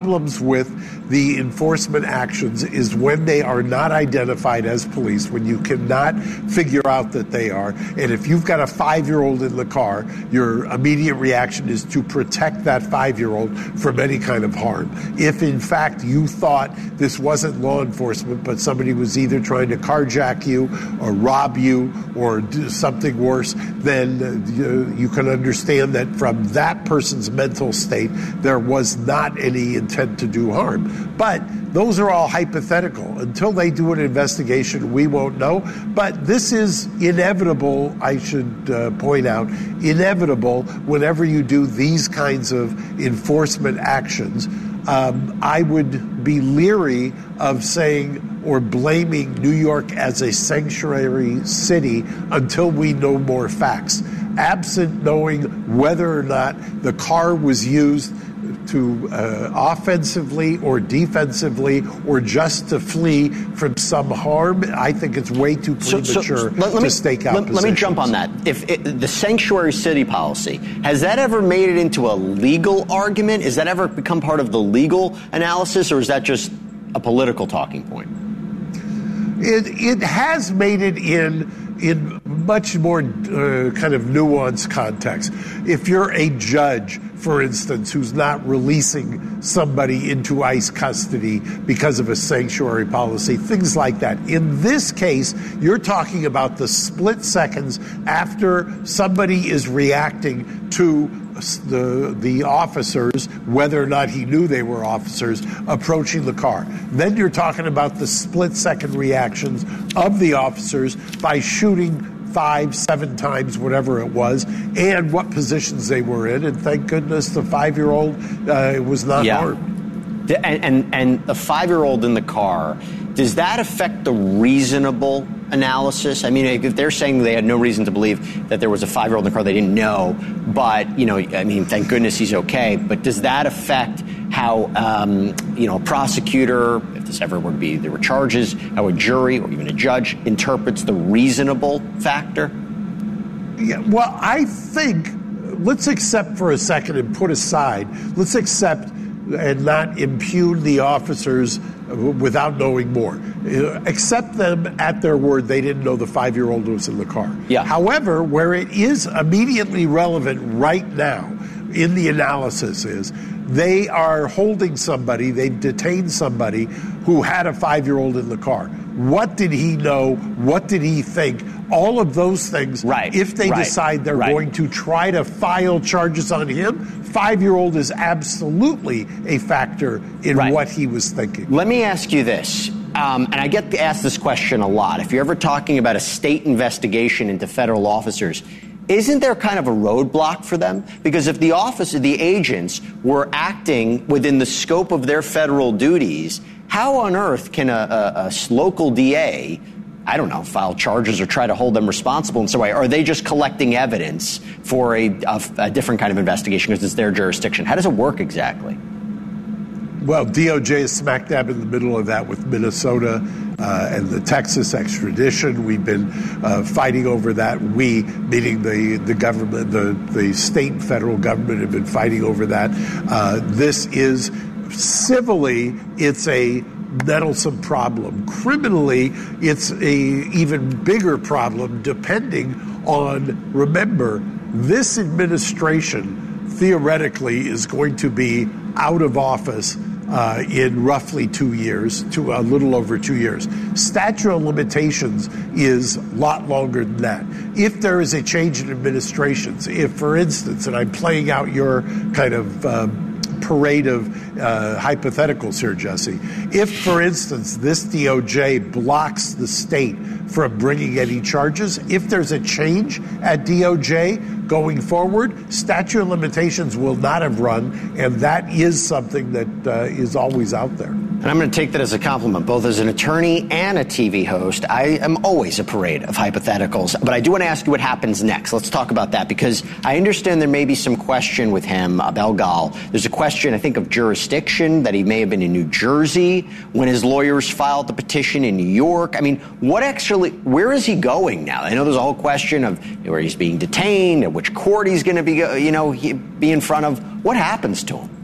problems with the enforcement actions is when they are not identified as police, when you cannot figure out that they are. And if you've got a 5-year-old in the car, your immediate reaction is to protect that 5-year-old from any kind of harm. If, in fact, you thought this wasn't law enforcement, but somebody was either trying to carjack you or rob you or do something worse, then you can understand that from that person's mental state, there was not any intent to do harm. But those are all hypothetical. Until they do an investigation, we won't know. But this is inevitable, I should point out, inevitable whenever you do these kinds of enforcement actions. I would be leery of saying or blaming New York as a sanctuary city until we know more facts. Absent knowing whether or not the car was used to offensively or defensively or just to flee from some harm, I think it's way too premature to stake out positions. Let me jump on that. If the sanctuary city policy, has that ever made it into a legal argument? Has that ever become part of the legal analysis, or is that just a political talking point? It has made it in much more kind of nuanced context. If you're a judge, for instance, who's not releasing somebody into ICE custody because of a sanctuary policy, things like that. In this case, you're talking about the split seconds after somebody is reacting to the officers, whether or not he knew they were officers, approaching the car. Then you're talking about the split-second reactions of the officers by shooting 5, 7 times, whatever it was, and what positions they were in. And thank goodness the 5-year-old was not harmed. And the 5-year-old in the car, does that affect the reasonable analysis? I mean, if they're saying they had no reason to believe that there was a 5-year-old in the car they didn't know, but, I mean, thank goodness he's okay. But does that affect how, a prosecutor, if this ever would be, there were charges, how a jury or even a judge interprets the reasonable factor? Yeah, well, I think, let's accept for a second and put aside, let's accept and not impugn the officers without knowing more. Accept them at their word. They didn't know the 5-year-old was in the car. Yeah. However, where it is immediately relevant right now in the analysis is they are holding somebody, they've detained somebody who had a 5-year-old in the car. What did he know? What did he think? All of those things, if they decide they're going to try to file charges on him, 5-year-old is absolutely a factor in what he was thinking. Let me ask you this, and I get asked this question a lot. If you're ever talking about a state investigation into federal officers, isn't there kind of a roadblock for them? Because if the agents were acting within the scope of their federal duties, how on earth can a local DA, I don't know, file charges or try to hold them responsible in some way? Or are they just collecting evidence for a different kind of investigation because it's their jurisdiction? How does it work exactly? Well, DOJ is smack dab in the middle of that with Minnesota and the Texas extradition. We've been fighting over that. We, meaning the government, the state and federal government, have been fighting over that. This is civilly, it's a nettlesome problem. Criminally, it's a even bigger problem, depending on, remember, this administration theoretically is going to be out of office in roughly 2 years, to a little over 2 years. Statute of limitations is a lot longer than that. If there is a change in administrations, if, for instance, and I'm playing out your kind of parade of hypotheticals here, Jesse. If, for instance, this DOJ blocks the state from bringing any charges, if there's a change at DOJ going forward, statute of limitations will not have run, and that is something that is always out there. And I'm going to take that as a compliment. Both as an attorney and a TV host, I am always a parade of hypotheticals. But I do want to ask you what happens next. Let's talk about that, because I understand there may be some question with him, Belgal. There's a question, I think, of jurisdiction, that he may have been in New Jersey when his lawyers filed the petition in New York. I mean, where is he going now? I know there's a whole question of where he's being detained, and which court he's going to be, be in front of. What happens to him?